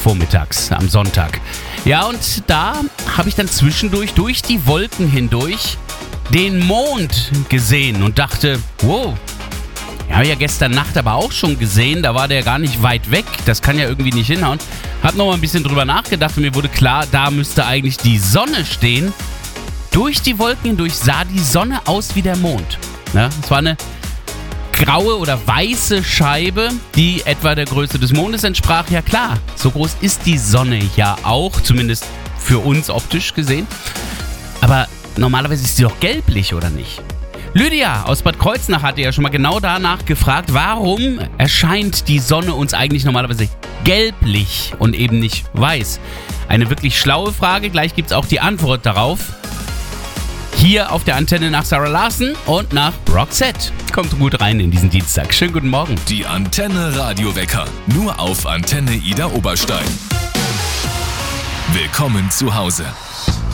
vormittags am Sonntag. Ja, und da habe ich dann zwischendurch durch die Wolken hindurch den Mond gesehen und dachte, wow, ich habe ja gestern Nacht aber auch schon gesehen, da war der gar nicht weit weg, das kann ja irgendwie nicht hinhauen. Hab noch mal ein bisschen drüber nachgedacht und mir wurde klar, da müsste eigentlich die Sonne stehen. Durch die Wolken hindurch sah die Sonne aus wie der Mond. Ja, es war eine graue oder weiße Scheibe, die etwa der Größe des Mondes entsprach. Ja klar, so groß ist die Sonne ja auch, zumindest für uns optisch gesehen. Aber normalerweise ist sie doch gelblich, oder nicht? Lydia aus Bad Kreuznach hatte ja schon mal genau danach gefragt, warum erscheint die Sonne uns eigentlich normalerweise gelblich und eben nicht weiß? Eine wirklich schlaue Frage, gleich gibt es auch die Antwort darauf. Hier auf der Antenne nach Sarah Larson und nach Roxette. Kommt gut rein in diesen Dienstag. Schönen guten Morgen. Die Antenne Radiowecker. Nur auf Antenne Ida Oberstein. Willkommen zu Hause.